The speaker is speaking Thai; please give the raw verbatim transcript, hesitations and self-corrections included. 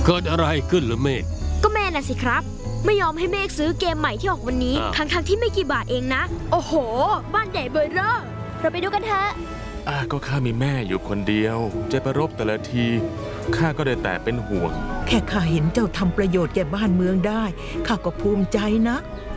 เกิดอะไรขึ้นหรือเมฆก็แม่น่ะสิครับไม่ยอมให้เมฆซื้อเกมใหม่ที่ออกวันนี้ทั้งๆที่ไม่กี่บาทเองนะโอ้โหบ้านใหญ่เบอร์เร่อเราไปดูกันเถอะอ่าก็ข้ามีแม่อยู่คนเดียวจะไปรบแต่ละทีข้าก็ได้แต่เป็นห่วงแค่ข้าเห็นเจ้าทำประโยชน์แก่บ้านเมืองได้ข้าก็ภูมิใจนะ